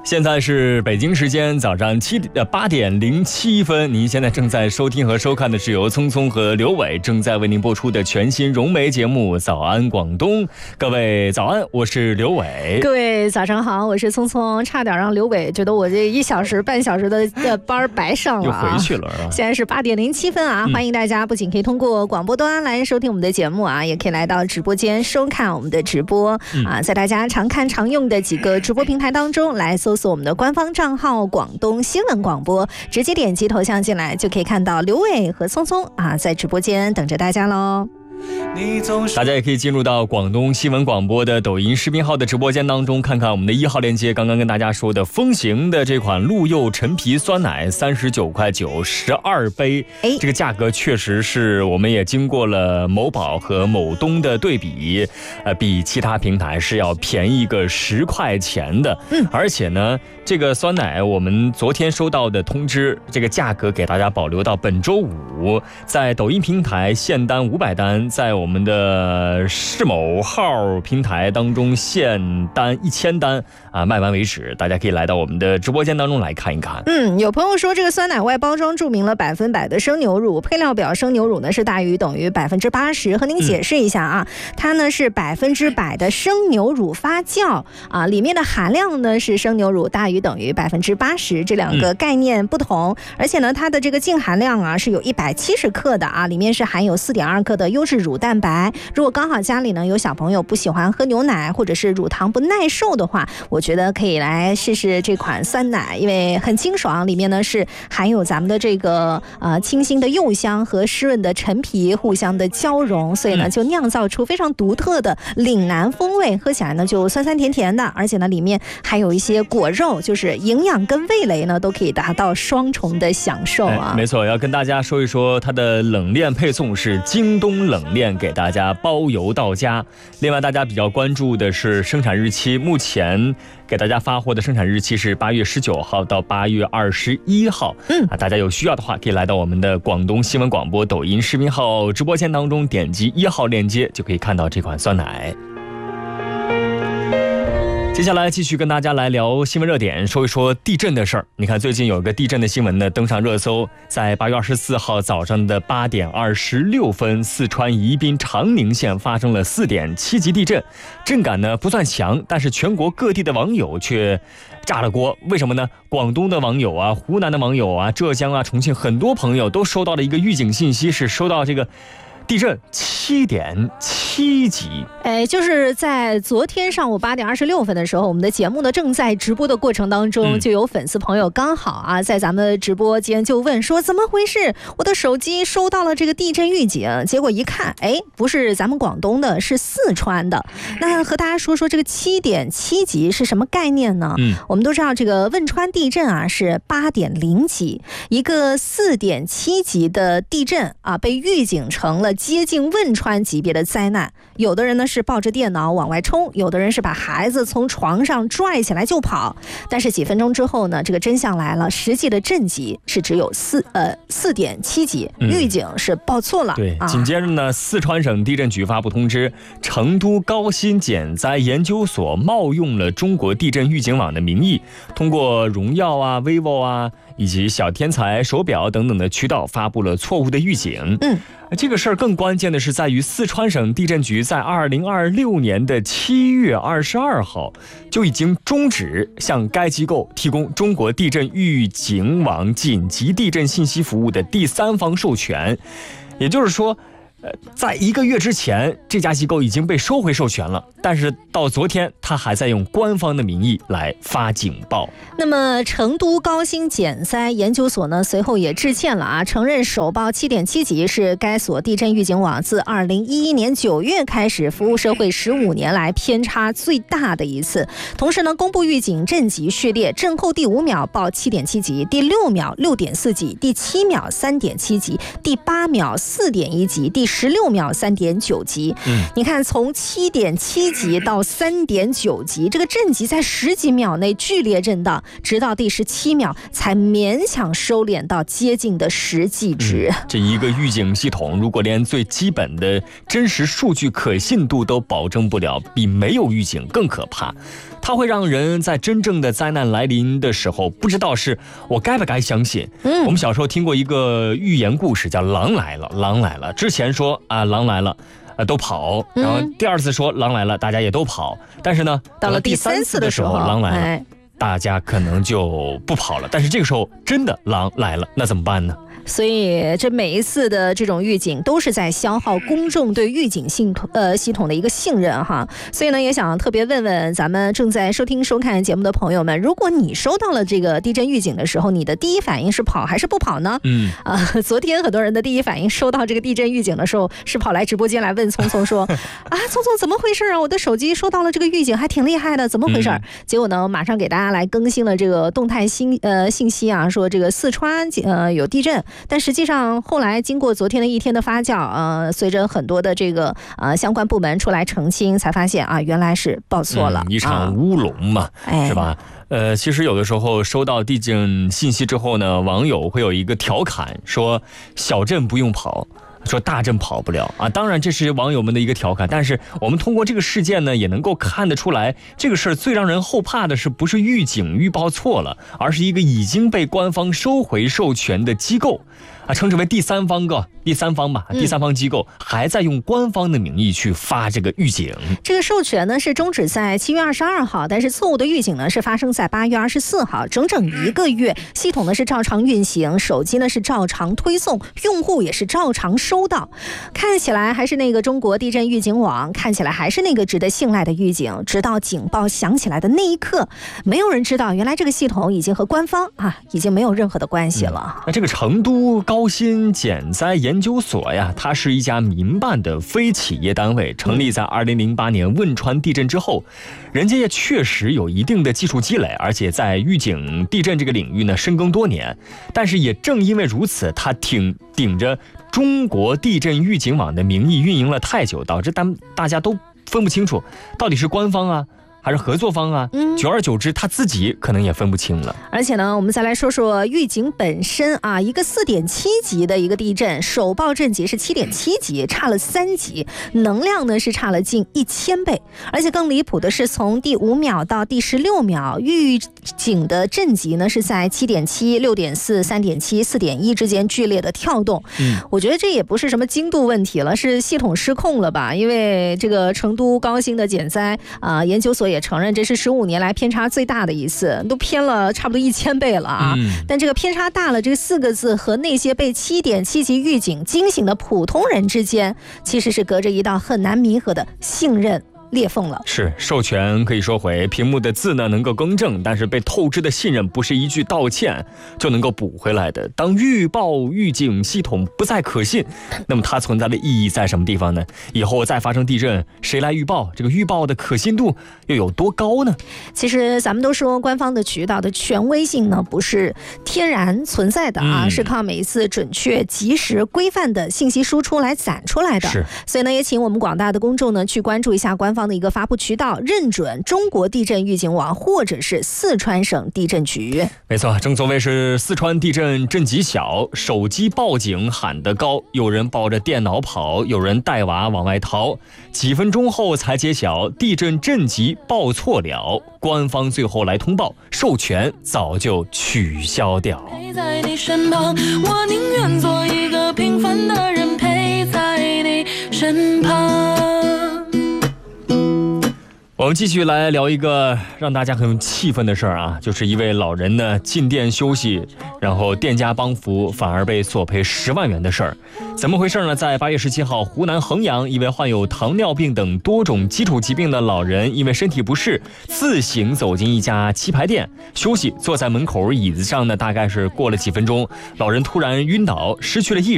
现在是北京时间早上8点07分，您现在正在收听和收看的是由聪聪和刘伟正在为您播出的全新融媒节目《早安广东》。各位早安，我是刘伟。 各位早上好，我是聪聪。差点让刘伟觉得我这1小时半小时的班白上了又回去了是吧？ 现在是8点07分啊！欢迎大家不仅可以通过广播端来收听我们的节目啊，也可以来到直播间收看我们的直播啊，在大家常看常用的几个直播平台当中来搜索我们的官方账号广东新闻广播，直接点击头像进来就可以看到刘伟和聪聪啊在直播间等着大家喽。 大家也可以进入到广东新闻广播的抖音视频号的直播间当中，看看我们的1号链接，刚刚跟大家说的风行的这款鹿柚陈皮酸奶39.9块12杯，这个价格确实是我们也经过了某宝和某东的对比，比其他平台是要便宜个10块钱的。而且呢，这个酸奶我们昨天收到的通知，这个价格给大家保留到本周五，在抖音平台限单500单，在我们的市某号平台当中限单1000单啊，卖完为止。大家可以来到我们的直播间当中来看一看。 有朋友说这个酸奶外包装注明了100%的生牛乳，配料表生牛乳呢是大于等于80%，和您解释一下啊，它呢是100%的生牛乳发酵啊，里面的含量呢是生牛乳大于等于80%，这两个概念不同。而且呢，它的这个净含量啊是有170克的啊，里面是含有4.2克的优质乳蛋白。如果刚好家里呢有小朋友不喜欢喝牛奶，或者是乳糖不耐受的话，我觉得可以来试试这款酸奶，因为很清爽，里面呢是含有咱们的这个清新的柚香和湿润的陈皮互相的交融，所以呢就酿造出非常独特的岭南风味，喝起来呢就酸酸甜甜的，而且呢里面还有一些果肉，就是营养跟味蕾呢都可以达到双重的享受啊。 没错，要跟大家说一说它的冷链配送是京东冷链给大家包邮到家。另外大家比较关注的是生产日期，目前给大家发货的生产日期是8月19号到8月21号。大家有需要的话可以来到我们的广东新闻广播抖音视频号直播间当中，点击1号链接就可以看到这款酸奶。接下来继续跟大家来聊新闻热点，说一说地震的事儿。你看最近有个地震的新闻呢登上热搜，在8月24号早上的8点26分，四川宜宾长宁县发生了4.7级地震，震感呢不算强，但是全国各地的网友却炸了锅。为什么呢？广东的网友啊，湖南的网友啊，浙江啊，重庆很多朋友都收到了一个预警信息，是收到这个地震7.7级。 就是在昨天上午8点26分的时候，我们的节目呢正在直播的过程当中，就有粉丝朋友刚好啊在咱们的直播间就问说怎么回事，我的手机收到了这个地震预警，结果一看，不是咱们广东的，是四川的。那和大家说说这个7.7级是什么概念呢？我们都知道这个汶川地震啊是8.0级，一个4.7级的地震啊被预警成了接近汶川级别的灾难。有的人呢是抱着电脑往外冲，有的人是把孩子从床上拽起来就跑。但是几分钟之后呢，这个真相来了，实际的震级是只有4.7级，预警是报错了。 对，紧接着呢，四川省地震局发布通知，成都高新减灾研究所冒用了中国地震预警网的名义，通过荣耀啊、vivo 啊以及小天才手表等等的渠道发布了错误的预警。这个事儿更关键的是在于四川省地震局在2026年的7月22号就已经终止向该机构提供中国地震预警网紧急地震信息服务的第三方授权。也就是说在1个月之前，这家机构已经被收回授权了，但是到昨天，他还在用官方的名义来发警报。 那么，成都高新减灾研究所呢，随后也致歉了啊，承认首报7.7级是该所地震预警网自2011年9月开始服务社会15年来偏差最大的一次。同时呢，公布预警震级序列，震后第5秒报7.7级，第6秒6.4级，第7秒3.7级，第8秒4.1级，第 16秒3.9级。你看从7.7级到3.9级，这个震级在10几秒内剧烈震荡，直到第17秒才勉强收敛到接近的实际值。 这一个预警系统，如果连最基本的真实数据可信度都保证不了，比没有预警更可怕。它会让人在真正的灾难来临的时候，不知道是我该不该相信。我们小时候听过一个寓言故事，叫狼来了，狼来了。之前说啊，狼来了，都跑，然后第二次说狼来了，大家也都跑。但是呢， 到了第3次的时候， 狼来了，大家可能就不跑了。但是这个时候真的狼来了，那怎么办呢？ 所以这每一次的这种预警都是在消耗公众对预警系统的一个信任哈。所以呢，也想特别问问咱们正在收听收看节目的朋友们，如果你收到了这个地震预警的时候，你的第一反应是跑还是不跑呢？昨天很多人的第一反应收到这个地震预警的时候，是跑来直播间来问聪聪说啊，聪聪怎么回事啊？我的手机收到了这个预警，还挺厉害的，怎么回事？结果呢，马上给大家来更新了这个动态信息啊，说这个四川有地震。但实际上后来经过昨天的一天的发酵，随着很多的这个相关部门出来澄清，才发现啊，原来是报错了， 一场乌龙嘛，是吧？其实有的时候收到地震信息之后呢，网友会有一个调侃说小震不用跑，说大震跑不了啊。当然这是网友们的一个调侃，但是我们通过这个事件呢，也能够看得出来，这个事儿最让人后怕的是不是预警预报错了，而是一个已经被官方收回授权的机构啊，称之为第三方机构还在用官方的名义去发这个预警。 这个授权呢是终止在7月22号，但是错误的预警呢是发生在8月24号，整整1个月，系统呢是照常运行，手机呢是照常推送，用户也是照常收到。看起来还是那个中国地震预警网，看起来还是那个值得信赖的预警，直到警报响起来的那一刻，没有人知道原来这个系统已经和官方已经没有任何的关系了。 那这个成都高新减灾研究所呀，它是一家民办的非企业单位，成立在2008年汶川地震之后，人家也确实有一定的技术积累，而且在预警地震这个领域呢深耕多年。但是也正因为如此，它顶着中国地震预警网的名义运营了太久，导致大家都分不清楚到底是官方啊还是合作方啊，久而久之他自己可能也分不清了。 而且呢，我们再来说说预警本身啊，一个4.7级的一个地震，首报震级是7.7级，差了3级，能量呢是差了近1000倍。而且更离谱的是，从第5秒到第16秒，预警的震级呢是在7.7、6.4、3.7、4.1之间剧烈的跳动。我觉得这也不是什么精度问题了，是系统失控了吧？因为这个成都高新的减灾研究所也承认，这是15年来偏差最大的一次，都偏了差不多1000倍了啊！但这个偏差大了这4个字和那些被7.7级预警惊醒的普通人之间，其实是隔着一道很难弥合的信任裂缝了。 是授权可以收回，屏幕的字呢能够更正，但是被透支的信任不是一句道歉就能够补回来的。当预报预警系统不再可信，那么它存在的意义在什么地方呢？以后再发生地震，谁来预报？这个预报的可信度又有多高呢？ 其实咱们都说官方的渠道的权威性呢不是天然存在的啊，是靠每一次准确、及时、规范的信息输出来攒出来的。所以呢，也请我们广大的公众呢去关注一下官方的一个发布渠道，认准中国地震预警网或者是四川省地震局。 没错，正所谓是四川地震震级小，手机报警喊得高，有人抱着电脑跑，有人带娃往外逃，几分钟后才揭晓地震震级报错了，官方最后来通报，授权早就取消掉。陪在你身旁，我宁愿做一个平凡的人，陪在你身旁。我们继续来聊一个让大家很气愤的事儿啊，就是一位老人呢进店休息，然后店家帮扶，反而被索赔10万元的事儿。怎么回事呢？在8月17号，湖南衡阳一位患有糖尿病等多种基础疾病的老人，因为身体不适，自行走进一家棋牌店休息，坐在门口椅子上呢，大概是过了几分钟，老人突然晕倒，失去了意识。